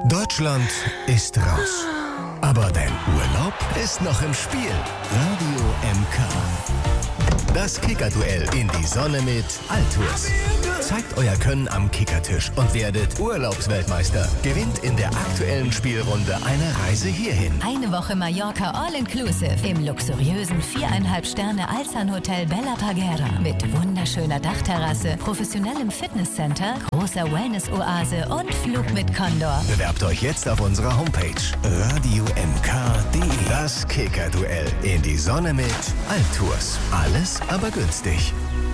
Deutschland ist raus. Aber dein Urlaub ist noch im Spiel. Radio MK. Das Kicker-Duell in die Sonne mit Altours. Zeigt euer Können am Kickertisch und werdet Urlaubsweltmeister. Gewinnt in der aktuellen Spielrunde eine Reise hierhin. Eine Woche Mallorca All-Inclusive im luxuriösen 4,5 Sterne Alsan-Hotel Bella Parguera mit wunderschöner Dachterrasse, professionellem Fitnesscenter, großer Wellness-Oase und Flug mit Condor. Bewerbt euch jetzt auf unserer Homepage radiomk.de. Das Kicker-Duell in die Sonne mit Altours. Alles aber günstig.